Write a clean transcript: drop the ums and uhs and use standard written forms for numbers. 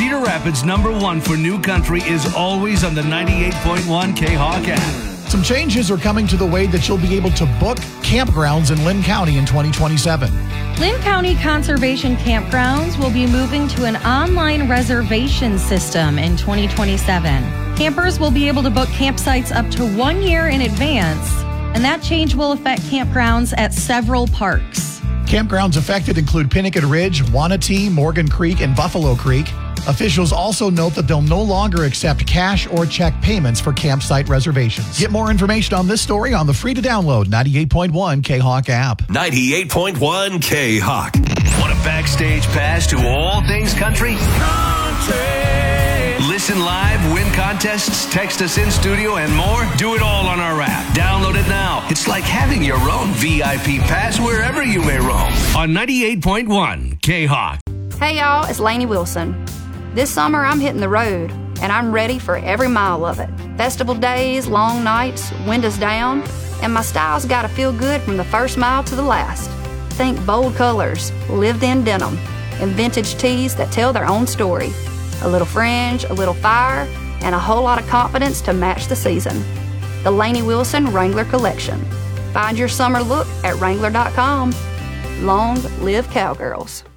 Cedar Rapids' #1 for new country is always on the 98.1 K-Hawk app. Some changes are coming to the way that you'll be able to book campgrounds in Lynn County in 2027. Lynn County Conservation Campgrounds will be moving to an online reservation system in 2027. Campers will be able to book campsites up to 1 year in advance, and that change will affect campgrounds at several parks. Campgrounds affected include Pinnacle Ridge, Wanatee, Morgan Creek, and Buffalo Creek. Officials also note that they'll no longer accept cash or check payments for campsite reservations. Get more information on this story on the free-to-download 98.1 K-Hawk app. 98.1 K-Hawk. Want a backstage pass to all things country? Listen live, win contests, text us in studio, and more? Do it all on our app. Download it now. It's like having your own VIP pass wherever you may roam. On 98.1 K-Hawk. Hey y'all, it's Lainey Wilson. This summer I'm hitting the road, and I'm ready for every mile of it. Festival days, long nights, windows down, and my style's gotta feel good from the first mile to the last. Think bold colors, lived-in denim, and vintage tees that tell their own story. A little fringe, a little fire, and a whole lot of confidence to match the season. The Lainey Wilson Wrangler Collection. Find your summer look at Wrangler.com. Long live Cowgirls.